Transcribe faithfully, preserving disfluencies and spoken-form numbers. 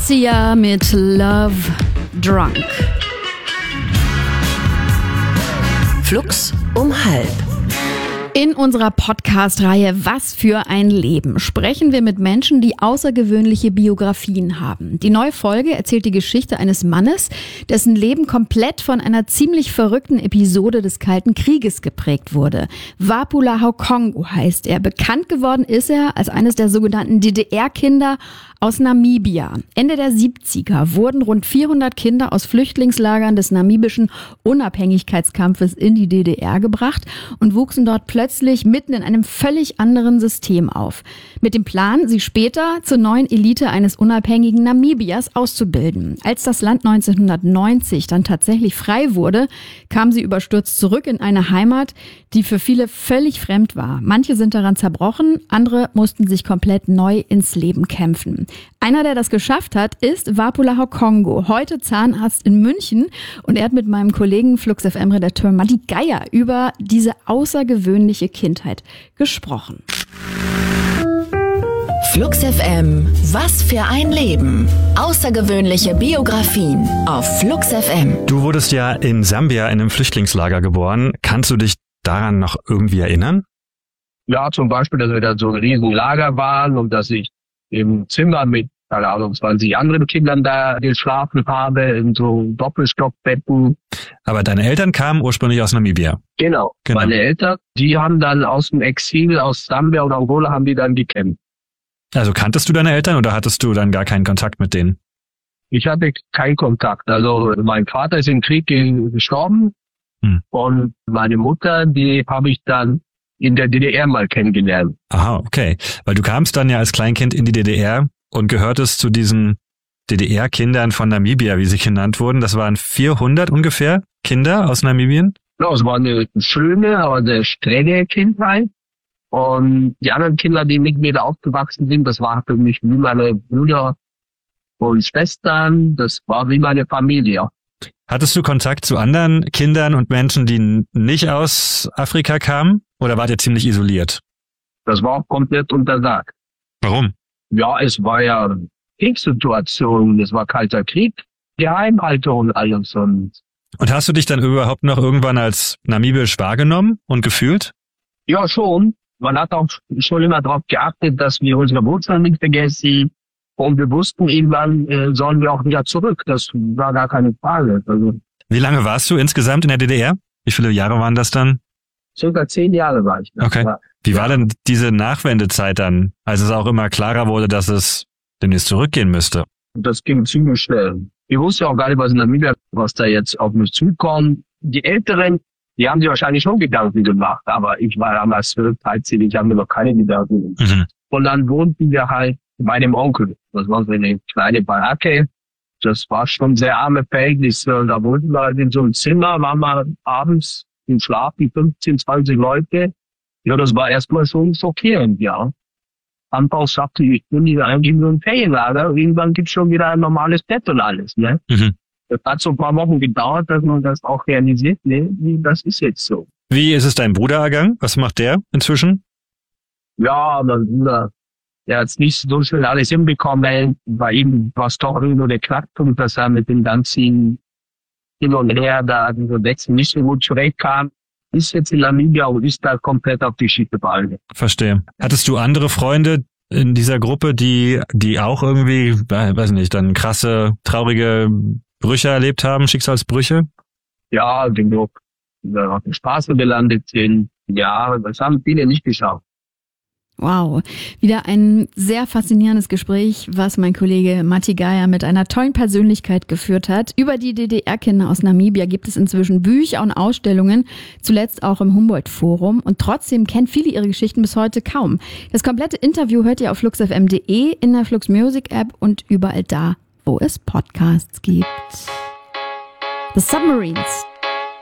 Sia mit Love Drunk. Flux um halb. In unserer Podcast-Reihe Was für ein Leben sprechen wir mit Menschen, die außergewöhnliche Biografien haben. Die neue Folge erzählt die Geschichte eines Mannes, dessen Leben komplett von einer ziemlich verrückten Episode des Kalten Krieges geprägt wurde. Wapula Kongo heißt er. Bekannt geworden ist er als eines der sogenannten D D R-Kinder aus Namibia. Ende der siebziger wurden rund vierhundert Kinder aus Flüchtlingslagern des namibischen Unabhängigkeitskampfes in die D D R gebracht und wuchsen dort plötzlich mitten in einem völlig anderen System auf. Mit dem Plan, sie später zur neuen Elite eines unabhängigen Namibias auszubilden. Als das Land neunzehnhundertneunzig dann tatsächlich frei wurde, kamen sie überstürzt zurück in eine Heimat, die für viele völlig fremd war. Manche sind daran zerbrochen, andere mussten sich komplett neu ins Leben kämpfen. Einer, der das geschafft hat, ist Wapula Kongo, heute Zahnarzt in München, und er hat mit meinem Kollegen Flux F M-Redakteur Matti Geier über diese außergewöhnliche Kindheit gesprochen. Flux F M, was für ein Leben. Außergewöhnliche Biografien auf Flux F M. Du wurdest ja in Sambia in einem Flüchtlingslager geboren. Kannst du dich daran noch irgendwie erinnern? Ja, zum Beispiel, dass wir da so ein riesen Lager waren und dass ich im Zimmer mit, keine Ahnung, zwanzig anderen Kindern da geschlafen habe, in so Doppelstockbetten. Aber deine Eltern kamen ursprünglich aus Namibia. Genau. genau. Meine Eltern, die haben dann aus dem Exil, aus Sambia und Angola, haben die dann gekämpft. Also kanntest du deine Eltern oder hattest du dann gar keinen Kontakt mit denen? Ich hatte keinen Kontakt. Also mein Vater ist im Krieg gestorben hm. und meine Mutter, die habe ich dann in der D D R mal kennengelernt. Aha, okay. Weil du kamst dann ja als Kleinkind in die D D R und gehörtest zu diesen D D R-Kindern von Namibia, wie sie genannt wurden. Das waren vierhundert ungefähr Kinder aus Namibien? Ja, es war eine schöne, aber eine strenge Kindheit. Und die anderen Kinder, die mit mir da aufgewachsen sind, das war für mich wie meine Brüder und Schwestern. Das war wie meine Familie. Hattest du Kontakt zu anderen Kindern und Menschen, die nicht aus Afrika kamen? Oder wart ihr ziemlich isoliert? Das war komplett untersagt. Warum? Ja, es war ja Kriegssituation, es war Kalter Krieg, Geheimhaltung und alles. Und, und hast du dich dann überhaupt noch irgendwann als namibisch wahrgenommen und gefühlt? Ja, schon. Man hat auch schon immer darauf geachtet, dass wir unsere Wurzeln nicht vergessen. Und wir wussten, irgendwann äh, sollen wir auch wieder zurück. Das war gar keine Frage. Also, wie lange warst du insgesamt in der D D R? Wie viele Jahre waren das dann? Circa zehn Jahre war ich da. Okay. Wie war denn diese Nachwendezeit dann, als es auch immer klarer wurde, dass es demnächst zurückgehen müsste? Das ging ziemlich schnell. Ich wusste auch gar nicht, was in Namibia, was da jetzt auf mich zukommt. Die Älteren, die haben sich wahrscheinlich schon Gedanken gemacht, aber ich war damals zwölf, dreizehn, ich habe mir noch keine Gedanken gemacht. Mhm. Und dann wohnten wir halt bei dem Onkel. Das war so eine kleine Baracke. Das war schon sehr arme Verhältnisse. Da wohnten wir halt in so einem Zimmer, waren wir abends im Schlaf, die fünfzehn, zwanzig Leute. Ja, das war erstmal schon schockierend, ja. Anfangs sagte ich, ich bin hier eigentlich nur ein Ferienlager. Irgendwann gibt's schon wieder ein normales Bett und alles, ne? Mhm. Das hat so ein paar Wochen gedauert, dass man das auch realisiert, ne? Das ist jetzt so. Wie ist es dein Bruder ergangen? Was macht der inzwischen? Ja, mein Bruder, der hat nicht so schnell alles hinbekommen. Bei ihm war es doch nur der Knackpunkt, dass er mit den ganzen hin und her da diese Wechsel nicht so gut zurechtkam. Ist jetzt in Namibia und ist da komplett auf die Schippe gefallen. Verstehe. Hattest du andere Freunde in dieser Gruppe, die die auch irgendwie, weiß nicht, dann krasse, traurige Brüche erlebt haben, Schicksalsbrüche? Ja, genug. Die da auf der Straße gelandet sind. Ja, das haben viele nicht geschafft. Wow, wieder ein sehr faszinierendes Gespräch, was mein Kollege Matti Geier mit einer tollen Persönlichkeit geführt hat. Über die D D R-Kinder aus Namibia gibt es inzwischen Bücher und Ausstellungen, zuletzt auch im Humboldt-Forum. Und trotzdem kennen viele ihre Geschichten bis heute kaum. Das komplette Interview hört ihr auf flux f m punkt d e, in der Flux Music App und überall da, wo es Podcasts gibt. The Submarines.